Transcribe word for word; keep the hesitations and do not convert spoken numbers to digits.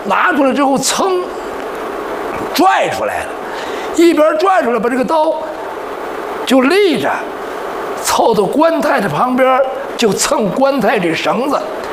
拿出来之后，噌，拽出来了，一边拽出来，把这个刀就立着，凑到棺材的旁边，就蹭棺材这绳子。